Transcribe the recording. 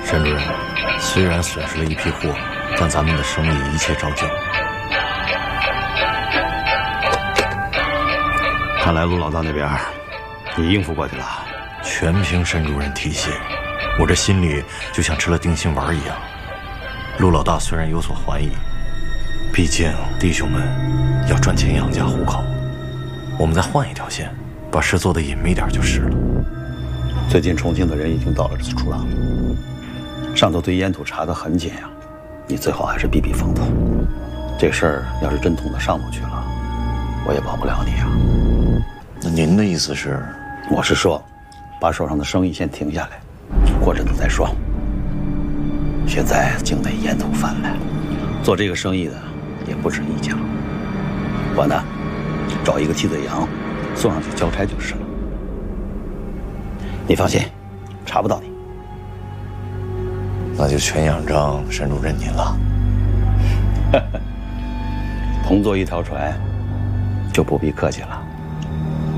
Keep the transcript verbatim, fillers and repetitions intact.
沈主任，虽然损失了一批货，但咱们的生意一切照旧。 看来陆老大那边你应付过去了， 全凭沈主任提携，我这心里就像吃了定心丸一样。陆老大虽然有所怀疑，毕竟弟兄们要赚钱养家糊口，我们再换一条线，把事做得隐秘点就是了。 最近重庆的人已经到了此处了，上头对烟土查得很紧呀，你最好还是避避风头。这事儿要是真捅到上头去了，我也帮不了你啊。 那您的意思是？ 我是说，把手上的生意先停下来，过阵子再说。现在境内烟土泛滥，做这个生意的也不止一家。我呢，找一个替罪羊，送上去交差就是了。你放心，查不到你。 那就全仰仗沈主任您了。 同坐一条船，就不必客气了。